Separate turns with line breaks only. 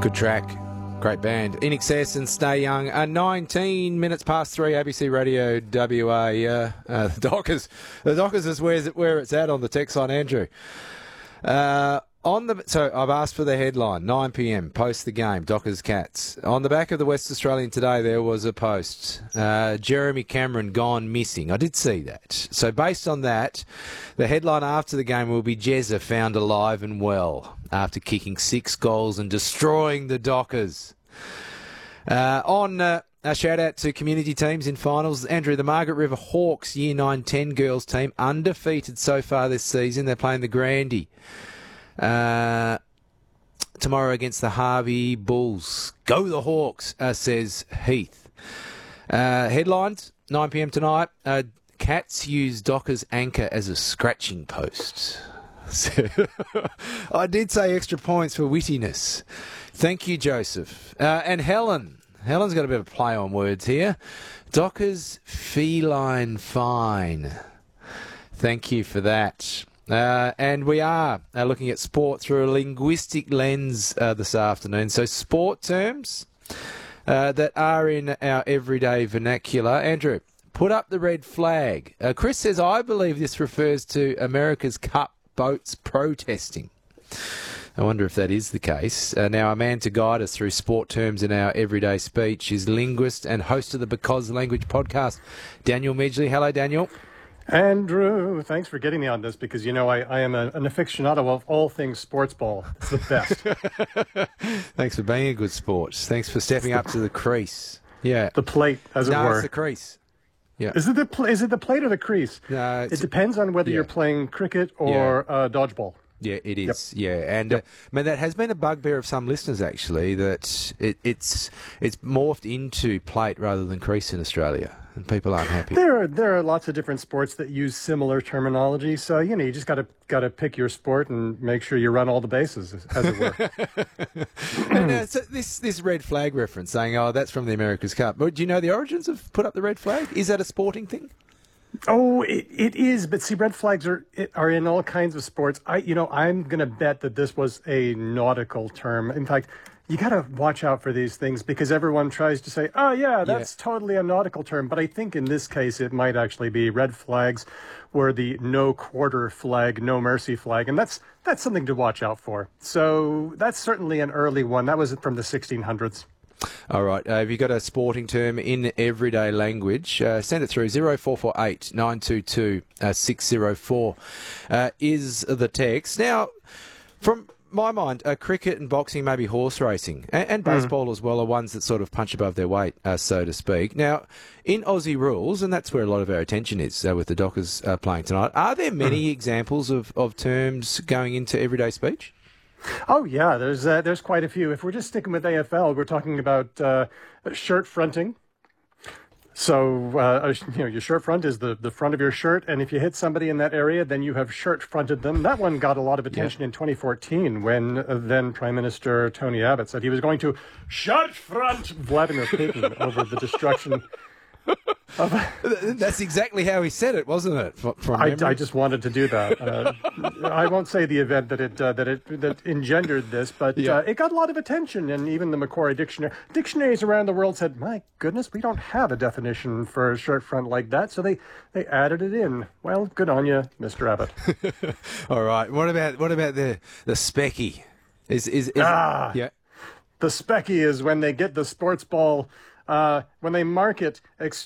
Good track. Great band. In Excess and Stay Young. 19 minutes past 3, ABC Radio WA. The Dockers. The Dockers is where it's at on the text line, Andrew. So I've asked for the headline, 9 p.m, post the game, Dockers Cats. On the back of the West Australian today, there was a post, Jeremy Cameron gone missing. I did see that. So based on that, the headline after the game will be Jezza found alive and well after kicking 6 goals and destroying the Dockers. A shout out to community teams in finals. Andrew, the Margaret River Hawks Year 9-10 girls team, undefeated so far this season. They're playing the Grandy tomorrow against the Harvey Bulls. Go the Hawks, says Heath. Headlines, 9 p.m. tonight. Cats use Dockers anchor as a scratching post. I did say extra points for wittiness. Thank you, Joseph. And Helen. Helen's got a bit of play on words here. Dockers feline fine. Thank you for that. And we are looking at sport through a linguistic lens this afternoon. So sport terms that are in our everyday vernacular. Andrew, put up the red flag. Chris says, I believe this refers to America's Cup boats protesting. I wonder if that is the case. Now, a man to guide us through sport terms in our everyday speech is linguist and host of the Because Language podcast, Daniel Midgley. Hello, Daniel.
Andrew, thanks for getting me on this because, you know, I am an aficionado of all things sports ball. It's the best.
Thanks for being a good sport. Thanks for stepping up to the crease. Yeah.
The plate, as it were.
No, it's the crease. Yeah.
Is it the plate or the crease?
No,
it depends on whether you're playing cricket or dodgeball.
Yeah, it is. Yep. Yeah, and I mean, that has been a bugbear of some listeners actually, that it's morphed into plate rather than crease in Australia, and people aren't happy.
There are lots of different sports that use similar terminology, so you know you just got to pick your sport and make sure you run all the bases, as it were.
And, so this red flag reference, saying, "Oh, that's from the America's Cup." But do you know the origins of put up the red flag? Is that a sporting thing?
Oh, it is, but see, red flags are in all kinds of sports. I'm going to bet that this was a nautical term. In fact, you got to watch out for these things because everyone tries to say, "Oh, yeah, that's totally a nautical term." But I think in this case, it might actually be red flags, were the no quarter flag, no mercy flag, and that's something to watch out for. So that's certainly an early one. That was from the 1600s.
All right. Have you got a sporting term in everyday language? Send it through. 0448 922 604 is the text. Now, from my mind, cricket and boxing, maybe horse racing, and baseball as well, are ones that sort of punch above their weight, so to speak. Now, in Aussie rules, and that's where a lot of our attention is with the Dockers playing tonight, are there many examples of terms going into everyday speech?
Oh, yeah, there's quite a few. If we're just sticking with AFL, we're talking about shirt fronting. So, your shirt front is the front of your shirt, and if you hit somebody in that area, then you have shirt fronted them. That one got a lot of attention in 2014 when then Prime Minister Tony Abbott said he was going to shirt front Vladimir Putin over the destruction.
That's exactly how he said it, wasn't it?
I just wanted to do that. I won't say the event that engendered this, but it got a lot of attention, and even the Macquarie dictionaries around the world said, "My goodness, we don't have a definition for a shirt front like that," so they added it in. Well, good on you, Mr. Abbott.
All right. What about the specky?
The specky is when they get the sports ball. When they mark it